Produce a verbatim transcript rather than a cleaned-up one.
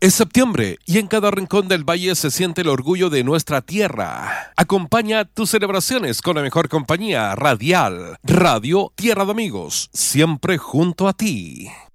Es septiembre y en cada rincón del valle se siente el orgullo de nuestra tierra. Acompaña tus celebraciones con la mejor compañía radial, Radio Tierra de Amigos, siempre junto a ti.